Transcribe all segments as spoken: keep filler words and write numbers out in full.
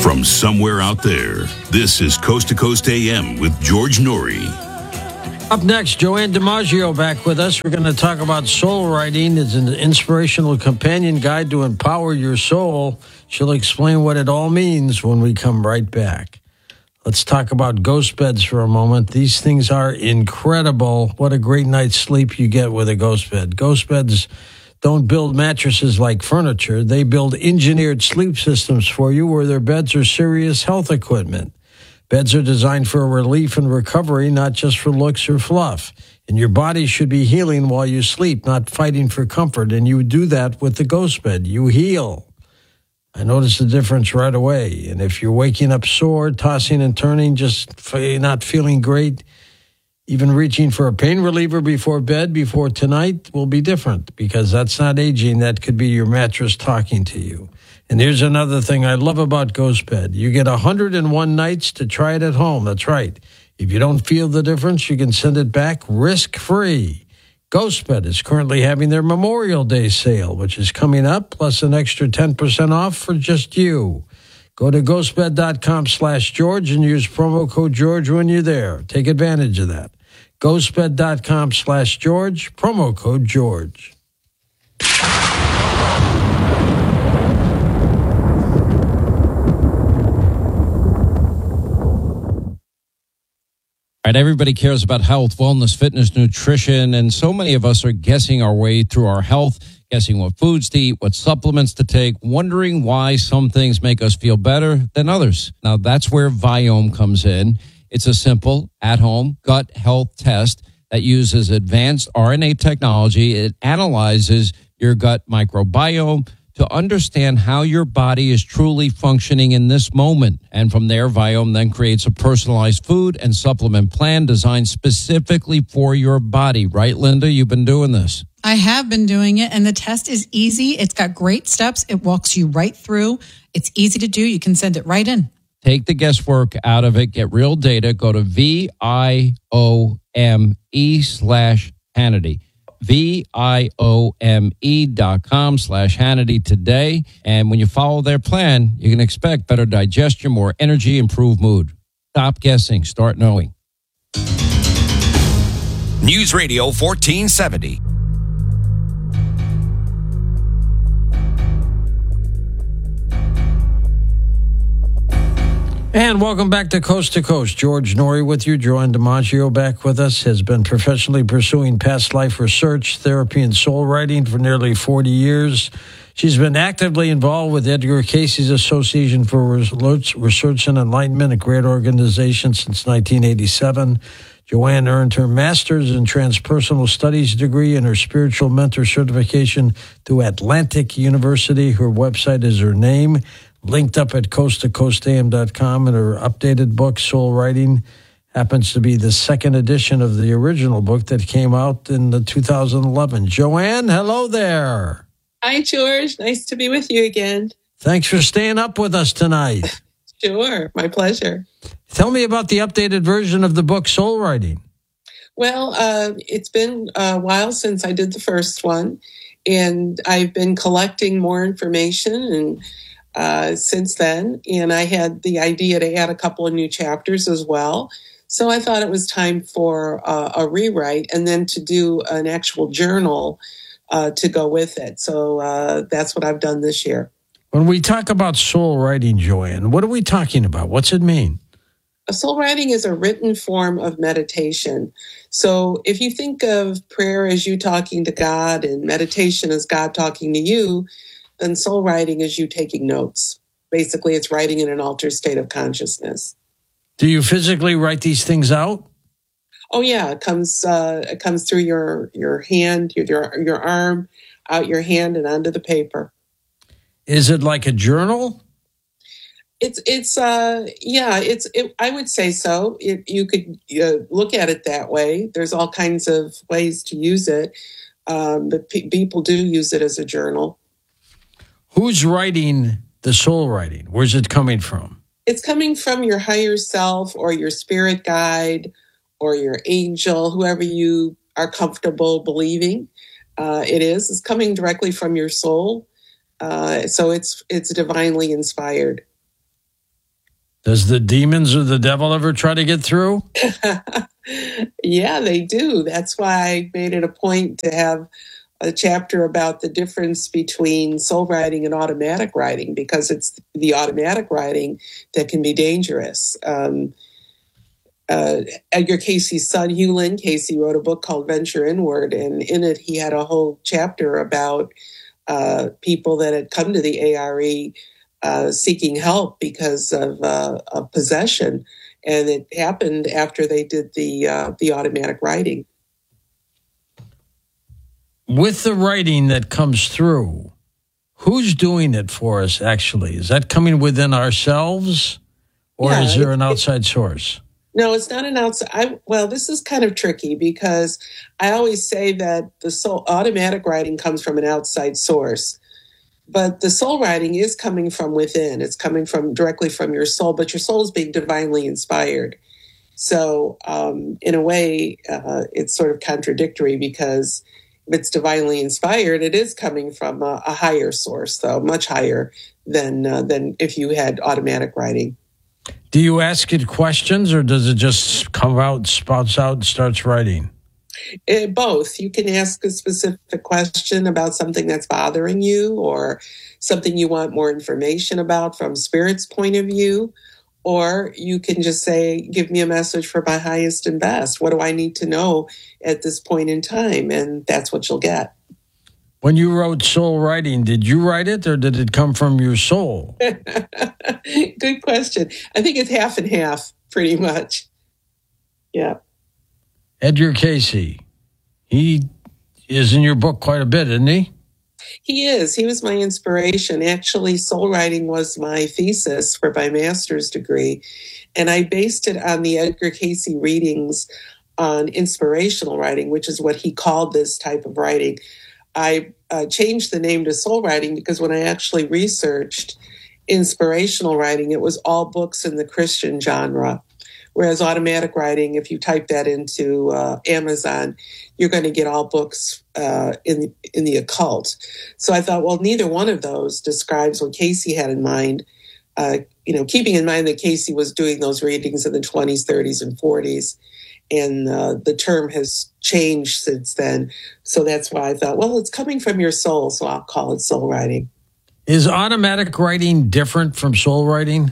From somewhere out there, this is Coast to Coast A M with George Noory. Up next, Joanne DiMaggio back with us. We're going to talk about soul writing. It's an inspirational companion guide to empower your soul. She'll explain what it all means when we come right back. Let's talk about ghost beds for a moment. These things are incredible. What a great night's sleep you get with a ghost bed. Ghost beds don't build mattresses like furniture. They build engineered sleep systems for you where their beds are serious health equipment. Beds are designed for relief and recovery, not just for looks or fluff. And your body should be healing while you sleep, not fighting for comfort. And you do that with the ghost bed. You heal. I noticed the difference right away. And if you're waking up sore, tossing and turning, just not feeling great, even reaching for a pain reliever before bed, before tonight, will be different because that's not aging. That could be your mattress talking to you. And here's another thing I love about Ghost Bed. You get one hundred one nights to try it at home. That's right. If you don't feel the difference, you can send it back risk-free. Ghost Bed is currently having their Memorial Day sale, which is coming up, plus an extra ten percent off for just you. Go to ghostbed.com slash George and use promo code George when you're there. Take advantage of that. ghostbed.com slash George, promo code George. All right, everybody cares about health, wellness, fitness, nutrition, and so many of us are guessing our way through our health, guessing what foods to eat, what supplements to take, wondering why some things make us feel better than others. Now, that's where Viome comes in. It's a simple, at-home gut health test that uses advanced R N A technology. It analyzes your gut microbiome to understand how your body is truly functioning in this moment. And from there, Viome then creates a personalized food and supplement plan designed specifically for your body. Right, Linda? You've been doing this. I have been doing it, and the test is easy. It's got great steps. It walks you right through. It's easy to do. You can send it right in. Take the guesswork out of it. Get real data. Go to V-I-O-M-E slash Hannity. V-I-O-M-E dot com slash Hannity today. And when you follow their plan, you can expect better digestion, more energy, improved mood. Stop guessing. Start knowing. News Radio fourteen seventy. And welcome back to Coast to Coast. George Noory with you. Joanne DiMaggio back with us, has been professionally pursuing past life research, therapy, and soul writing for nearly forty years. She's been actively involved with Edgar Cayce's Association for Research and Enlightenment, a great organization, since nineteen eighty-seven. Joanne earned her master's in transpersonal studies degree and her spiritual mentor certification through Atlantic University. Her website is her name, linked up at coast to coast a m dot com, and her updated book, Soul Writing, happens to be the second edition of the original book that came out in the two thousand eleven. Joanne, hello there. Hi, George. Nice to be with you again. Thanks for staying up with us tonight. Sure. My pleasure. Tell me about the updated version of the book, Soul Writing. Well, uh, it's been a while since I did the first one, and I've been collecting more information and Uh, since then, and I had the idea to add a couple of new chapters as well. So I thought it was time for uh, a rewrite and then to do an actual journal uh, to go with it. So uh, that's what I've done this year. When we talk about soul writing, Joanne, what are we talking about? What's it mean? A soul writing is a written form of meditation. So if you think of prayer as you talking to God and meditation as God talking to you, then soul writing is you taking notes. Basically, it's writing in an altered state of consciousness. Do you physically write these things out? Oh yeah, it comes uh, it comes through your your hand, your your arm, out your hand, and onto the paper. Is it like a journal? It's it's uh yeah it's it, I would say so. It, you could uh, look at it that way. There's all kinds of ways to use it, um, but pe- people do use it as a journal. Who's writing the soul writing? Where's it coming from? It's coming from your higher self or your spirit guide or your angel, whoever you are comfortable believing uh, it is. It's coming directly from your soul. Uh, so it's it's divinely inspired. Does the demons or the devil ever try to get through? Yeah, they do. That's why I made it a point to have a chapter about the difference between soul writing and automatic writing, because it's the automatic writing that can be dangerous. Um, uh, Edgar Casey's son, Hugh Lynn Casey, wrote a book called Venture Inward, and in it he had a whole chapter about uh, people that had come to the A R E uh, seeking help because of, uh, of possession, and it happened after they did the uh, the automatic writing. With the writing that comes through, who's doing it for us, actually? Is that coming within ourselves, or Yeah, is there it- an outside source? No, it's not an outside. I, well, this is kind of tricky because I always say that the soul automatic writing comes from an outside source, but the soul writing is coming from within. It's coming from directly from your soul, but your soul is being divinely inspired. So, um, in a way, uh, it's sort of contradictory because if it's divinely inspired, it is coming from a, a higher source, though, much higher than uh, than if you had automatic writing. Do you ask it questions, or does it just come out, spouts out, and starts writing? Uh, both. You can ask a specific question about something that's bothering you or something you want more information about from Spirit's point of view. Or you can just say, give me a message for my highest and best. What do I need to know at this point in time? And that's what you'll get. When you wrote Soul Writing, did you write it, or did it come from your soul? Good question. I think it's half and half, pretty much. Yeah. Edgar Casey, he is in your book quite a bit, isn't he? He is. He was my inspiration. Actually, soul writing was my thesis for my master's degree, and I based it on the Edgar Casey readings on inspirational writing, which is what he called this type of writing. I uh, changed the name to soul writing because when I actually researched inspirational writing, it was all books in the Christian genre. Whereas automatic writing, if you type that into uh, Amazon, you're going to get all books uh, in in the occult. So I thought, well, neither one of those describes what Casey had in mind. Uh, you know, keeping in mind that Casey was doing those readings in the twenties, thirties, and forties, and uh, the term has changed since then. So that's why I thought, well, it's coming from your soul, so I'll call it soul writing. Is automatic writing different from soul writing?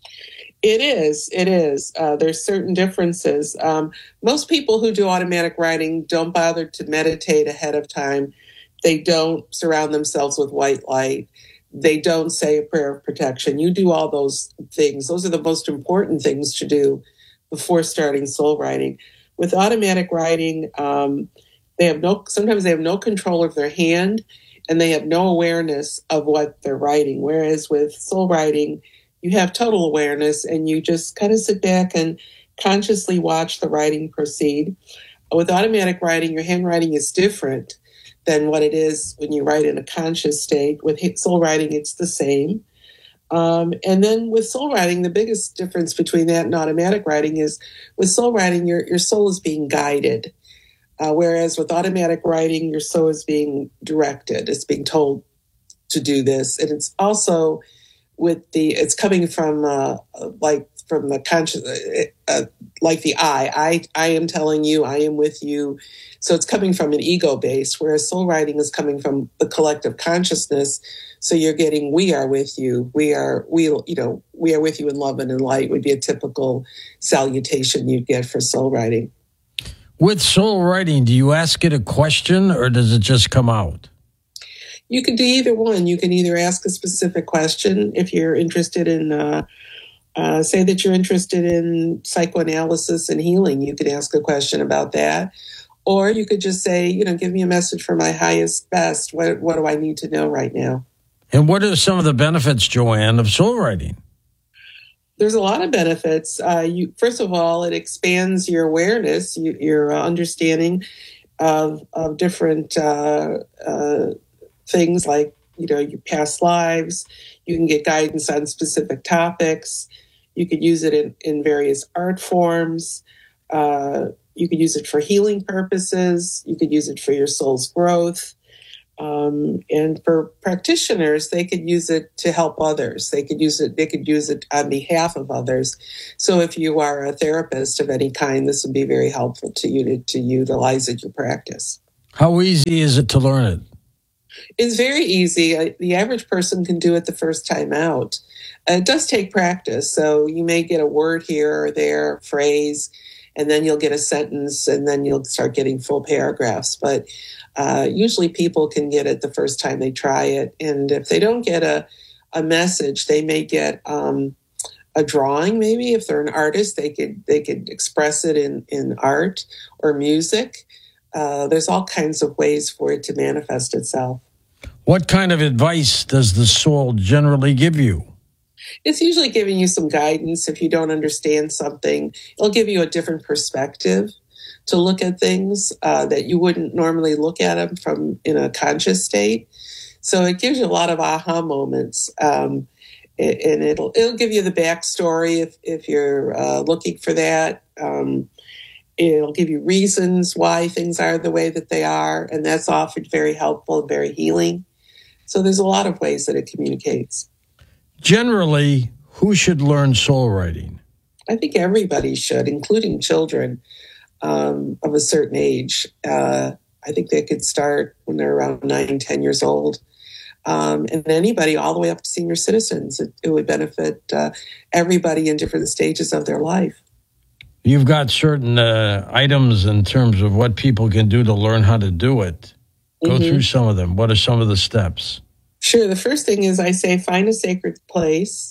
It is. It is. Uh, there's certain differences. Um, most people who do automatic writing don't bother to meditate ahead of time. They don't surround themselves with white light. They don't say a prayer of protection. You do all those things. Those are the most important things to do before starting soul writing. With automatic writing, um, they have no. Sometimes they have no control of their hand, and they have no awareness of what they're writing. Whereas with soul writing, you have total awareness, and you just kind of sit back and consciously watch the writing proceed. With automatic writing, your handwriting is different than what it is when you write in a conscious state. With soul writing, it's the same. Um, and then with soul writing, the biggest difference between that and automatic writing is with soul writing, your, your soul is being guided. Uh, whereas with automatic writing, your soul is being directed. It's being told to do this. And it's also with the, it's coming from uh, like from the conscious, uh, like the I, I, I am telling you, I am with you. So it's coming from an ego base, whereas soul writing is coming from the collective consciousness. So you're getting, we are with you. We are, we, you know, we are with you in love and in light would be a typical salutation you'd get for soul writing. With soul writing, do you ask it a question, or does it just come out? You can do either one. You can either ask a specific question if you're interested in, uh, uh, say that you're interested in psychoanalysis and healing. You could ask a question about that. Or you could just say, you know, give me a message for my highest best. What, what do I need to know right now? And what are some of the benefits, Joanne, of soul writing? There's a lot of benefits. Uh, you, first of all, it expands your awareness, you, your uh, understanding of, of different uh, uh, things like, you know, your past lives. You can get guidance on specific topics. You could use it in, in various art forms. Uh, you could use it for healing purposes. You could use it for your soul's growth. Um, and for practitioners, they could use it to help others. They could use it. They could use it on behalf of others. So if you are a therapist of any kind, this would be very helpful to you to, to utilize in your practice. How easy is it to learn it? It's very easy. The average person can do it the first time out. Uh, it does take practice. So you may get a word here or there, phrase, and then you'll get a sentence, and then you'll start getting full paragraphs. But uh, usually people can get it the first time they try it. And if they don't get a, a message, they may get um, a drawing. Maybe if they're an artist, they could they could express it in, in art or music. Uh, there's all kinds of ways for it to manifest itself. What kind of advice does the soul generally give you? It's usually giving you some guidance. If you don't understand something, it'll give you a different perspective to look at things uh, that you wouldn't normally look at them from in a conscious state. So it gives you a lot of aha moments, um, and it'll it'll give you the backstory if if you're uh, looking for that. Um, it'll give you reasons why things are the way that they are, and that's often very helpful and very healing. So there's a lot of ways that it communicates. Generally, who should learn soul writing? I think everybody should, including children um, of a certain age. Uh, I think they could start when they're around nine, ten years old. Um, and anybody all the way up to senior citizens. It, it would benefit uh, everybody in different stages of their life. You've got certain uh, items in terms of what people can do to learn how to do it. Go mm-hmm. through some of them. What are some of the steps? Sure. The first thing is I say find a sacred place.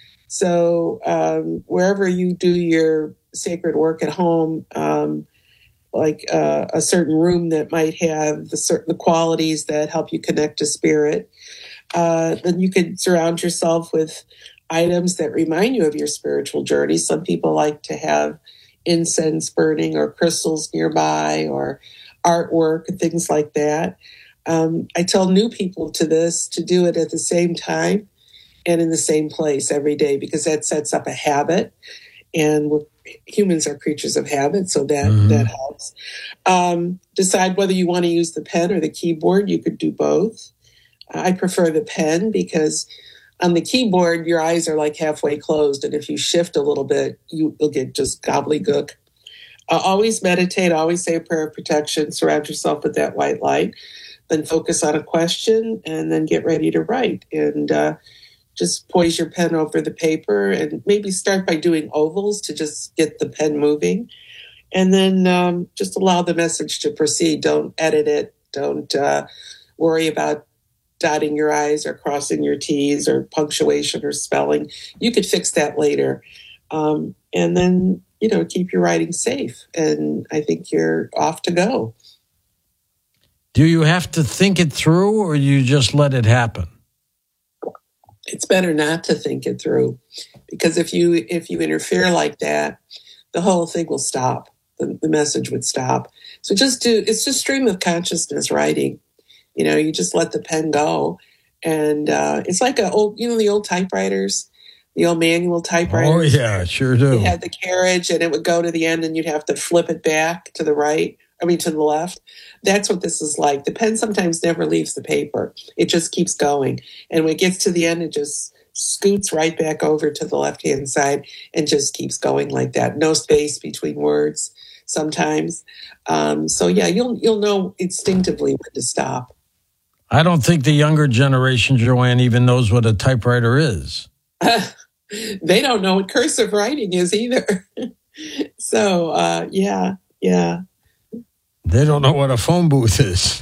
So um, wherever you do your sacred work at home, um, like uh, a certain room that might have the certain the qualities that help you connect to spirit, uh, then you could surround yourself with items that remind you of your spiritual journey. Some people like to have incense burning or crystals nearby or artwork and things like that. Um, I tell new people to this to do it at the same time and in the same place every day, because that sets up a habit, and we're, humans are creatures of habit, so that mm-hmm. that helps. Um, decide whether you want to use the pen or the keyboard. You could do both. I prefer the pen because on the keyboard, your eyes are like halfway closed, and if you shift a little bit, you, you'll get just gobbledygook. Uh, always meditate, always say a prayer of protection, surround yourself with that white light, then focus on a question, and then get ready to write. And uh, just poise your pen over the paper, and maybe start by doing ovals to just get the pen moving. And then um, just allow the message to proceed. Don't edit it. Don't uh, worry about dotting your I's or crossing your T's or punctuation or spelling. You could fix that later. Um, and then, you know, keep your writing safe. And I think you're off to go. Do you have to think it through, or you just let it happen? It's better not to think it through, because if you if you interfere like that, the whole thing will stop. The, the message would stop. So just do, it's just stream of consciousness writing. You know, you just let the pen go. And uh, it's like a old, you know, the old typewriters, the old manual typewriters. Oh, yeah, sure do. You had the carriage, and it would go to the end, and you'd have to flip it back to the right. I mean, to the left. That's what this is like. The pen sometimes never leaves the paper. It just keeps going. And when it gets to the end, it just scoots right back over to the left-hand side and just keeps going like that. No space between words sometimes. Um, so, yeah, you'll you'll know instinctively when to stop. I don't think the younger generation, Joanne, even knows what a typewriter is. They don't know what cursive writing is either. So, uh, yeah, yeah. They don't know what a phone booth is.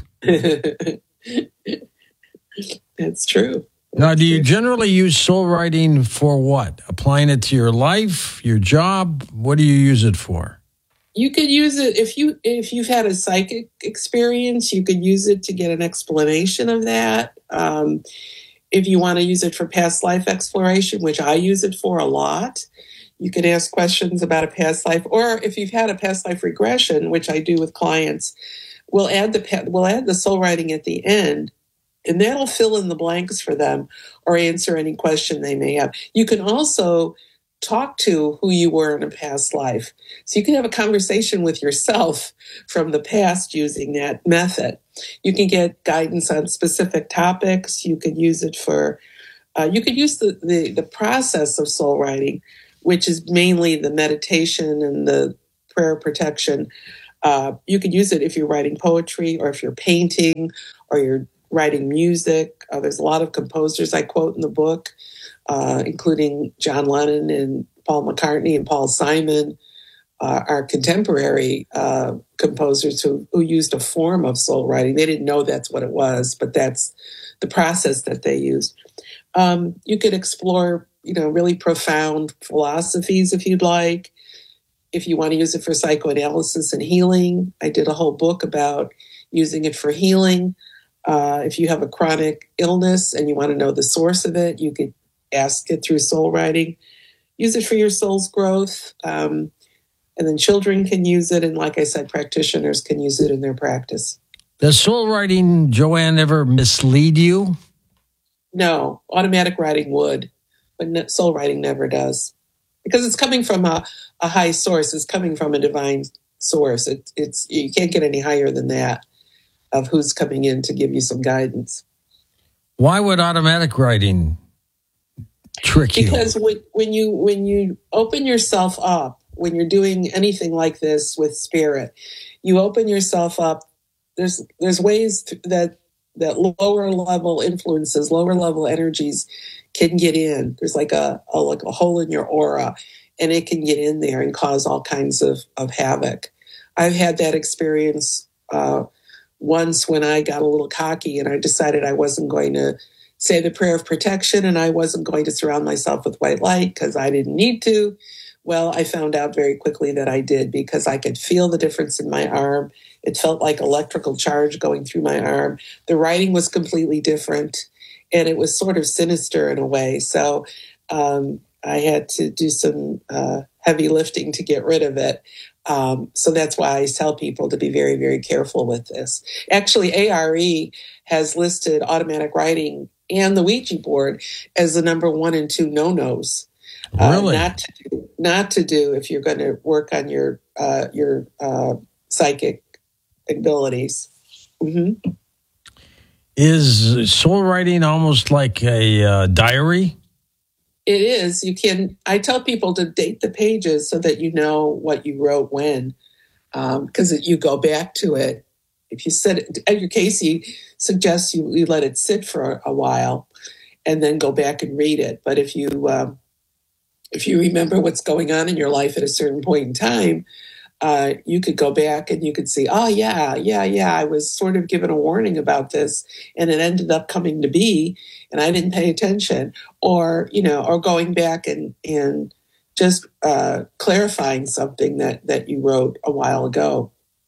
That's true. Now, do you generally use soul writing for what? Applying it to your life, your job? What do you use it for? You could use it if you if you've had a psychic experience. You could use it to get an explanation of that. Um, if you want to use it for past life exploration, which I use it for a lot, you can ask questions about a past life. Or if you've had a past life regression, which I do with clients, we'll add the we'll add the soul writing at the end, and that'll fill in the blanks for them or answer any question they may have. You can also talk to who you were in a past life. So you can have a conversation with yourself from the past using that method. You can get guidance on specific topics. You could use it for, uh, you could use the, the, the process of soul writing, which is mainly the meditation and the prayer protection. Uh, you could use it if you're writing poetry or if you're painting or you're writing music. Uh, there's a lot of composers I quote in the book, uh, including John Lennon and Paul McCartney and Paul Simon, uh, are contemporary uh, composers who, who used a form of soul writing. They didn't know that's what it was, but that's the process that they used. Um, you could explore, you know, really profound philosophies if you'd like. If you want to use it for psychoanalysis and healing, I did a whole book about using it for healing. Uh, if you have a chronic illness and you want to know the source of it, you could ask it through soul writing. Use it for your soul's growth. Um, and then children can use it. And like I said, practitioners can use it in their practice. Does soul writing, Joanne, ever mislead you? No, automatic writing would, but soul writing never does. Because it's coming from a, a high source. It's coming from a divine source. It, it's you can't get any higher than that of who's coming in to give you some guidance. Why would automatic writing trick you? Because when, when you when you open yourself up, when you're doing anything like this with spirit, you open yourself up. There's there's ways to, that that lower level influences, lower level energies can get in. There's like a, a like a hole in your aura, and it can get in there and cause all kinds of, of havoc. I've had that experience uh, once when I got a little cocky and I decided I wasn't going to say the prayer of protection and I wasn't going to surround myself with white light because I didn't need to. Well, I found out very quickly that I did because I could feel the difference in my arm. It felt like electrical charge going through my arm. The writing was completely different, and it was sort of sinister in a way. So um, I had to do some uh, heavy lifting to get rid of it. Um, so that's why I tell people to be very, very careful with this. Actually, A R E has listed automatic writing and the Ouija board as the number one and two no-nos. Really? Uh, not to do, not to do if you're going to work on your uh, your uh, psychic abilities. Mm-hmm. Is soul writing almost like a uh, diary? It is. You can. I tell people to date the pages so that you know what you wrote when, because um, you go back to it. If you set it, Edgar Casey suggests you, you let it sit for a while and then go back and read it. But if you um, if you remember what's going on in your life at a certain point in time, uh, you could go back and you could see, oh, yeah, yeah, yeah, I was sort of given a warning about this and it ended up coming to be and I didn't pay attention. Or, you know, or going back and, and just uh, clarifying something that, that you wrote a while ago.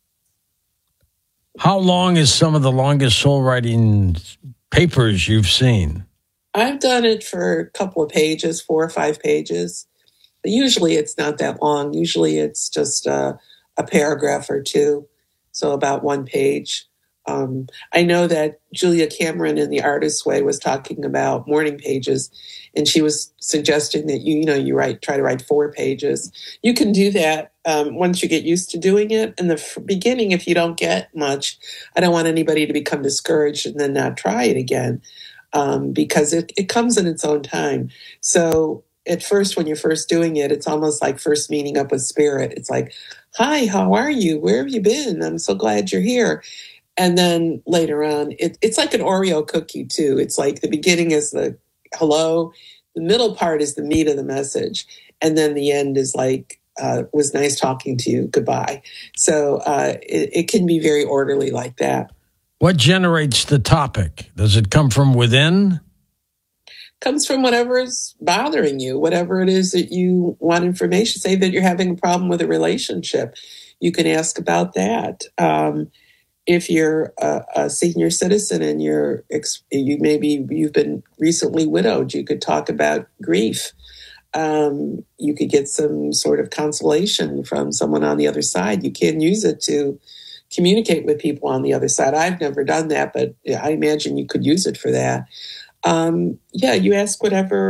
How long is some of the longest soul writing papers you've seen? I've done it for a couple of pages, four or five pages. But usually it's not that long. Usually it's just uh, a paragraph or two, so about one page. Um, I know that Julia Cameron in The Artist's Way was talking about morning pages, and she was suggesting that you, you know, you write, try to write four pages. You can do that um, once you get used to doing it. In the f- beginning, if you don't get much, I don't want anybody to become discouraged and then not try it again. Um, because it, it comes in its own time. So at first, when you're first doing it, it's almost like first meeting up with spirit. It's like, hi, how are you? Where have you been? I'm so glad you're here. And then later on, it, it's like an Oreo cookie, too. It's like the beginning is the hello. The middle part is the meat of the message. And then the end is like, uh, was nice talking to you. Goodbye. So uh, it, it can be very orderly like that. What generates the topic? Does it come from within? Comes from whatever is bothering you, whatever it is that you want information. Say that you're having a problem with a relationship. You can ask about that. Um, if you're a, a senior citizen and you're you maybe you've been recently widowed, you could talk about grief. Um, you could get some sort of consolation from someone on the other side. You can use it to communicate with people on the other side. I've never done that, but I imagine you could use it for that. Um, yeah, you ask whatever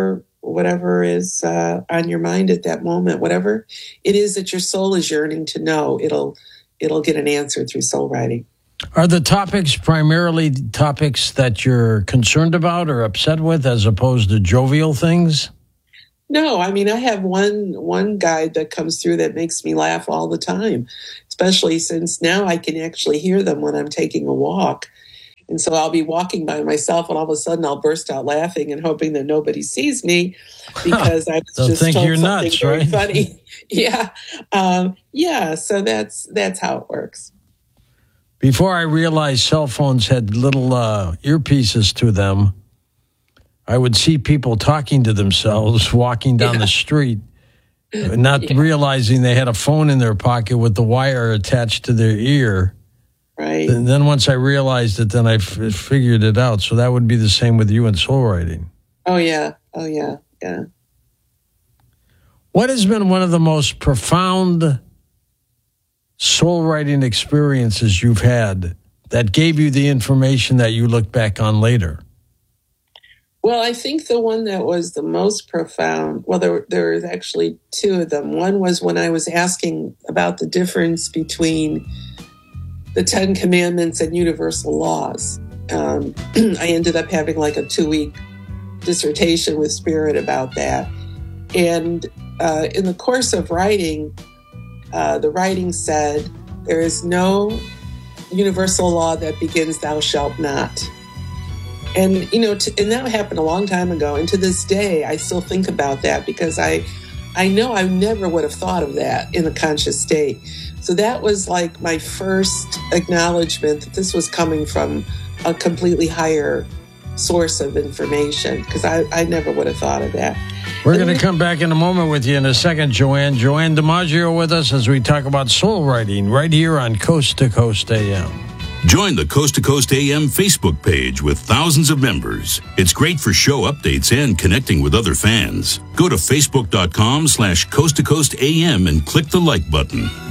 whatever is uh, on your mind at that moment, whatever it is that your soul is yearning to know, it'll it'll get an answer through soul writing. Are the topics primarily topics that you're concerned about or upset with, as opposed to jovial things? No, I mean, I have one one guide that comes through that makes me laugh all the time, especially since now I can actually hear them when I'm taking a walk. And so I'll be walking by myself, and all of a sudden I'll burst out laughing and hoping that nobody sees me, because I was They'll just think told you're something nuts, very right? funny. Yeah, um, yeah. So that's that's how it works. Before I realized cell phones had little uh, earpieces to them, I would see people talking to themselves walking down Yeah. the street, not Yeah. realizing they had a phone in their pocket with the wire attached to their ear. Right. And then once I realized it, then I f- figured it out. So that would be the same with you and soul writing. Oh yeah. Oh yeah. Yeah. What has been one of the most profound soul writing experiences you've had that gave you the information that you look back on later? Well, I think the one that was the most profound, well, there, there was actually two of them. One was when I was asking about the difference between the Ten Commandments and universal laws. Um, I ended up having like a two-week dissertation with Spirit about that. And uh, in the course of writing, uh, the writing said, there is no universal law that begins, thou shalt not. And, you know, to, and that happened a long time ago. And to this day, I still think about that, because I, I know I never would have thought of that in a conscious state. So that was like my first acknowledgement that this was coming from a completely higher source of information, because I, I never would have thought of that. We're going to come back in a moment with you in a second, Joanne. Joanne DiMaggio with us as we talk about soul writing right here on Coast to Coast A M. Join the Coast to Coast A M Facebook page with thousands of members. It's great for show updates and connecting with other fans. Go to facebook.com slash Coast to Coast AM and click the like button.